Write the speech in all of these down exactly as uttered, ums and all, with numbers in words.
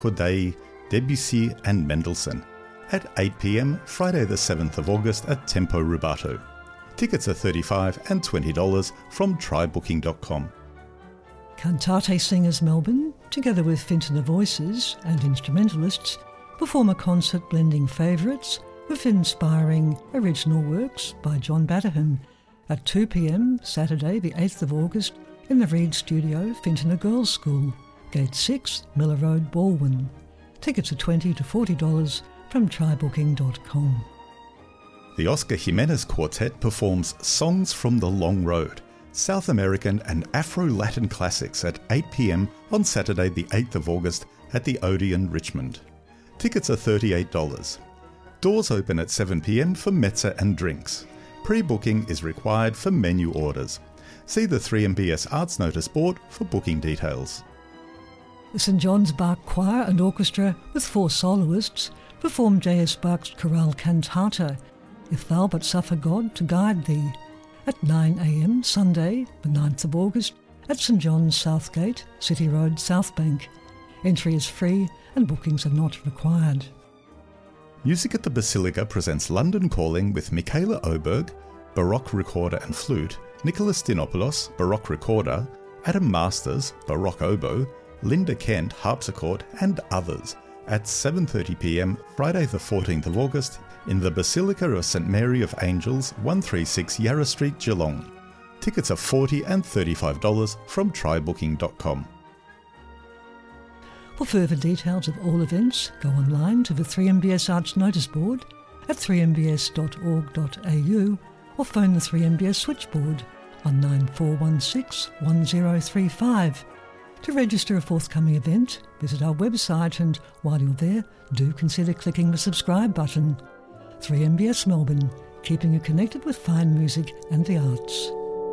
for Day, Debussy and Mendelssohn at eight p.m. Friday the seventh of August at Tempo Rubato. Tickets are thirty-five dollars and twenty dollars from try booking dot com. Cantate Singers Melbourne, together with Fintona Voices and instrumentalists, perform a concert blending favourites with inspiring original works by John Batterton at two p.m. Saturday the eighth of August in the Reed Studio, Fintona Girls' School, Gate six, Miller Road, Balwyn. Tickets are twenty to forty dollars from try booking dot com. The Oscar Jimenez Quartet performs Songs from the Long Road, South American and Afro-Latin classics at eight p.m. on Saturday the eighth of August at the Odeon, Richmond. Tickets are thirty-eight dollars. Doors open at seven p.m. for mezza and drinks. Pre-booking is required for menu orders. See the three M B S Arts Notice board for booking details. The St John's Bach Choir and Orchestra, with four soloists, perform J S Bach's chorale cantata, If Thou But Suffer God to Guide Thee, at nine a.m. Sunday, the ninth of August, at St John's Southgate, City Road, Southbank. Entry is free and bookings are not required. Music at the Basilica presents London Calling with Michaela Oberg, Baroque recorder and flute, Nicholas Dinopoulos, Baroque recorder, Adam Masters, Baroque oboe, Linda Kent, harpsichord, and others at seven thirty p.m. Friday the fourteenth of August in the Basilica of Saint Mary of Angels, one thirty-six Yarra Street, Geelong. Tickets are forty dollars and thirty-five dollars from try booking dot com. For further details of all events, go online to the three M B S Arts Notice board at three m b s dot org dot a u or phone the three M B S switchboard on nine four one six, one zero three five. To register a forthcoming event, visit our website and, while you're there, do consider clicking the subscribe button. three M B S Melbourne, keeping you connected with fine music and the arts.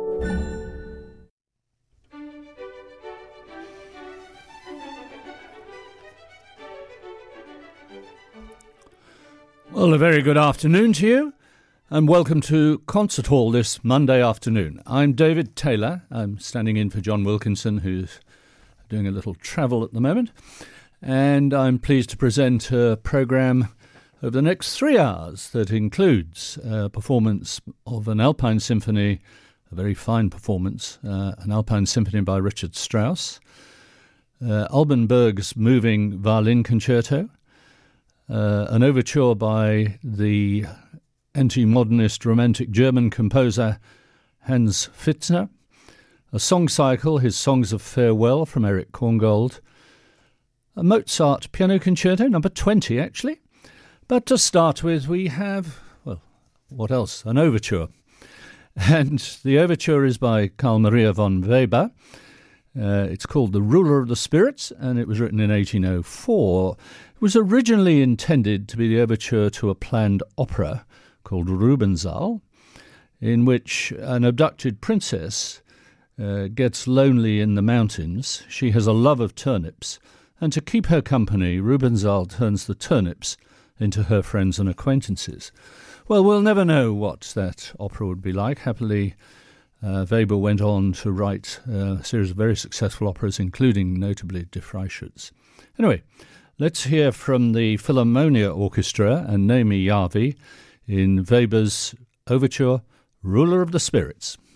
Well, a very good afternoon to you, and welcome to Concert Hall this Monday afternoon. I'm David Taylor. I'm standing in for John Wilkinson, who's doing a little travel at the moment, and I'm pleased to present a programme over the next three hours that includes a performance of an Alpine Symphony, a very fine performance, uh, an Alpine Symphony by Richard Strauss, uh, Alban Berg's moving violin concerto, uh, an overture by the anti-modernist romantic German composer Hans Pfitzner, a song cycle, his Songs of Farewell from Erich Korngold, a Mozart piano concerto, number twenty actually. But to start with, we have, well, what else? An overture. And the overture is by Carl Maria von Weber. Uh, it's called The Ruler of the Spirits, and it was written in eighteen oh four. It was originally intended to be the overture to a planned opera called Rubensaal, in which an abducted princess Uh, gets lonely in the mountains. She has a love of turnips, and to keep her company, Rubensaal turns the turnips into her friends and acquaintances. Well, we'll never know what that opera would be like. Happily, uh, Weber went on to write uh, a series of very successful operas, including notably Die Freischütz. Anyway, let's hear from the Philharmonia Orchestra and Naomi Yavi in Weber's overture, Ruler of the Spirits.